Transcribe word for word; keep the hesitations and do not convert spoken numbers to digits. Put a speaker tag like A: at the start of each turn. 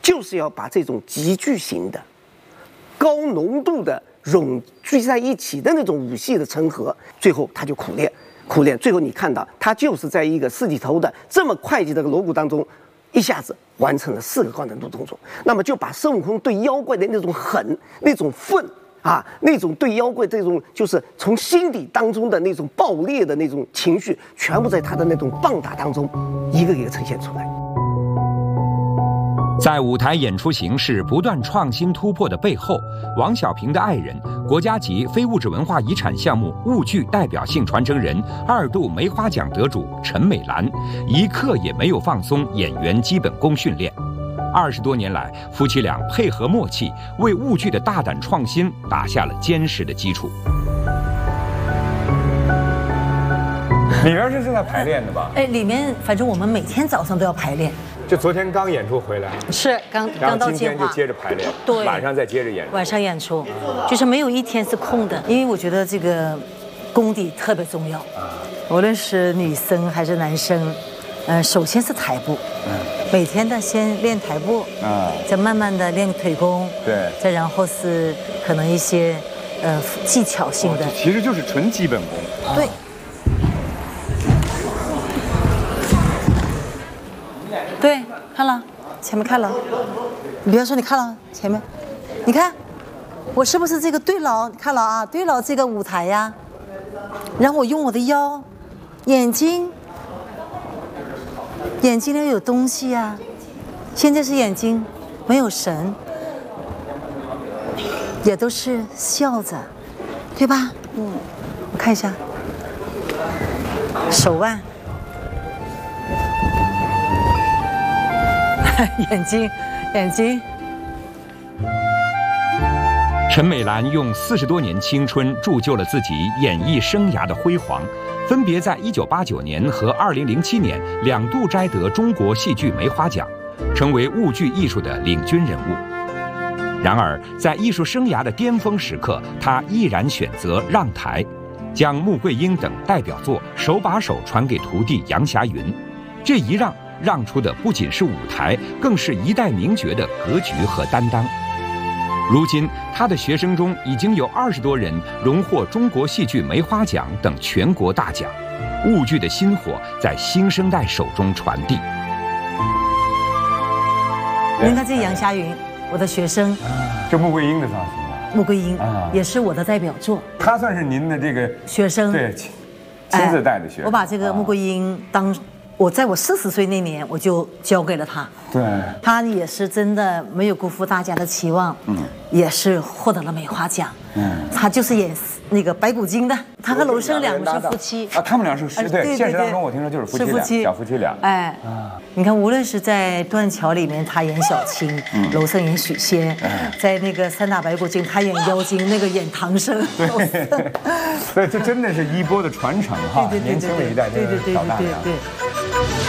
A: 就是要把这种集聚型的、高浓度的融聚在一起的那种武器的成盒，最后他就苦练，苦练，最后你看到他就是在一个四级头的这么会计的锣鼓当中，一下子完成了四个高难度动作，那么就把孙悟空对妖怪的那种狠、那种愤啊，那种对妖怪这种就是从心底当中的那种爆裂的那种情绪，全部在他的那种棒打当中一个一个呈现出来。
B: 在舞台演出形式不断创新突破的背后，王小平的爱人、国家级非物质文化遗产项目物剧代表性传承人、二度梅花奖得主陈美兰，一刻也没有放松演员基本功训练。二十多年来，夫妻俩配合默契，为物剧的大胆创新打下了坚实的基础。
C: 里面是正在排练的吧？
D: 哎，里面反正我们每天早上都要排练。
C: 就昨天刚演出回来，
D: 是刚刚到金华，
C: 今天就接着排练，
D: 对，
C: 晚上再接着演出。
D: 晚上演出，就是没有一天是空的，因为我觉得这个功底特别重要。无论是女生还是男生，呃，首先是台步，嗯，每天的先练台步，啊，再慢慢的练腿功，
C: 对，
D: 再然后是可能一些呃技巧性的，
C: 其实就是纯基本功。
D: 对。对，看了，前面看了，你不要说你看了前面，你看，我是不是这个对牢？看了啊，对牢这个舞台呀，然后我用我的腰、眼睛，眼睛里有东西呀，现在是眼睛没有神，也都是笑着，对吧？嗯，我看一下，手腕。眼睛，眼睛。
B: 陈美兰用四十多年青春铸就了自己演艺生涯的辉煌，分别在一九八九年和二零零七年两度摘得中国戏剧梅花奖，成为物剧艺术的领军人物。然而，在艺术生涯的巅峰时刻，她毅然选择让台，将穆桂英等代表作手把手传给徒弟杨霞云。这一让。让出的不仅是舞台，更是一代名角的格局和担当。如今，他的学生中已经有二十多人荣获中国戏剧梅花奖等全国大奖，物剧的薪火在新生代手中传递。
D: 您看，这杨霞云，我的学生，
C: 这穆桂英的造型吧？
D: 穆桂英啊，也是我的代表作。
C: 他算是您的这个
D: 学生，
C: 对，亲自带的学生。
D: 我把这个穆桂英当。我在我四十岁那年，我就交给了他。
C: 对，
D: 他也是真的没有辜负大家的期望，嗯，也是获得了梅花奖。嗯，他就是演那个白骨精的，他和娄胜两个是夫妻
C: 啊，他们俩是是对，现实当中我听说就是夫妻俩，小夫妻俩。
D: 哎，你看，无论是在《断桥》里面他演小青，娄胜演许仙，在那个《三打白骨精》他演妖精，那个演唐僧。
C: 对，所以这真的是衣钵的传承哈，年轻的一代真是老大娘。